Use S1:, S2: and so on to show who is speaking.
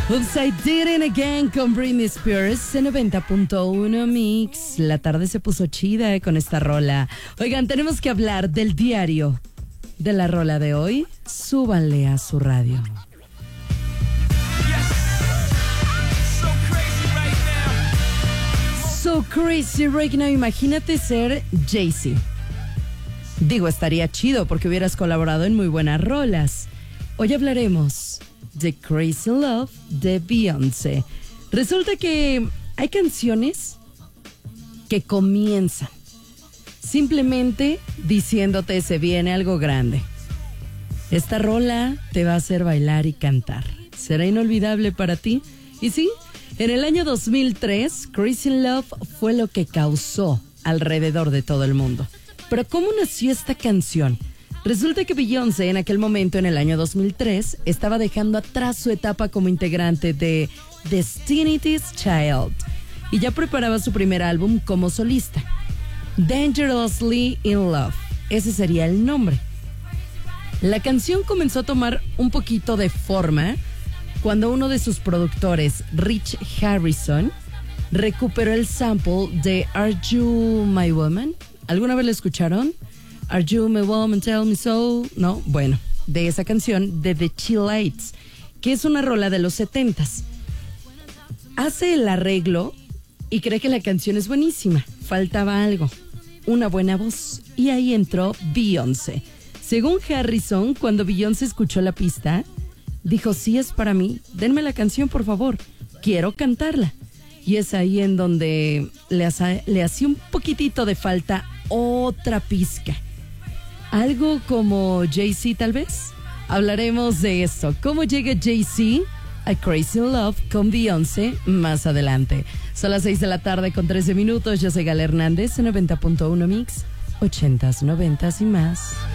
S1: Upside Down Again con Britney Spears en 90.1 Mix. La tarde se puso chida con esta rola. Oigan, tenemos que hablar del diario de la rola de hoy. Súbanle a su radio. So crazy right now. Imagínate ser Jay-Z. Digo, estaría chido porque hubieras colaborado en muy buenas rolas. Hoy hablaremos de Crazy Love de Beyoncé. Resulta que hay canciones que comienzan simplemente diciéndote se viene algo grande. Esta rola te va a hacer bailar y cantar. ¿Será inolvidable para ti? Y sí, en el año 2003, Crazy Love fue lo que causó alrededor de todo el mundo. Pero ¿cómo nació esta canción? Resulta que Beyoncé en aquel momento, en el año 2003, estaba dejando atrás su etapa como integrante de Destiny's Child y ya preparaba su primer álbum como solista, Dangerously in Love. Ese sería el nombre. La canción comenzó a tomar un poquito de forma cuando uno de sus productores, Rich Harrison, recuperó el sample de Are You My Woman? ¿Alguna vez lo escucharon? Are You My Woman? Tell Me So. No, bueno, de esa canción de The Chillates, que es una rola de los 70s. Hace el arreglo y cree que la canción es buenísima. Faltaba algo, una buena voz. Y ahí entró Beyoncé. Según Harrison, cuando Beyoncé escuchó la pista, dijo, sí es para mí, denme la canción por favor, quiero cantarla. Y es ahí en donde le hacía un poquitito de falta otra pizca. Algo como Jay-Z tal vez. Hablaremos de esto. ¿Cómo llega Jay-Z a Crazy Love con Beyoncé más adelante? Son las 6 de la tarde con 13 minutos. Yo soy Gala Hernández en 90.1 Mix, 80s, 90s y más.